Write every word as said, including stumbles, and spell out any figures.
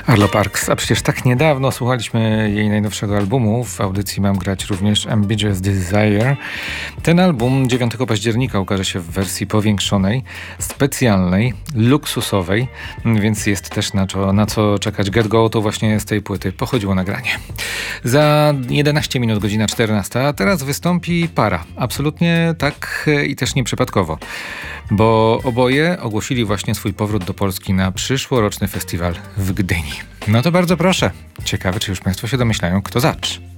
Arlo Parks, a przecież tak niedawno słuchaliśmy jej najnowszego albumu. W audycji mam grać również Ambiguous Desire. Ten album dziewiątego października ukaże się w wersji powiększonej, specjalnej, luksusowej, więc jest też na co, na co czekać. Get Go to właśnie z tej płyty pochodziło nagranie. Za jedenaście minut, godzina czternasta, a teraz wystąpi para. Absolutnie tak i też nieprzypadkowo, bo oboje ogłosili właśnie swój powrót do Polski na przyszłoroczny festiwal w Gdyni. No to bardzo proszę. Ciekawe, czy już Państwo się domyślają, kto zacz.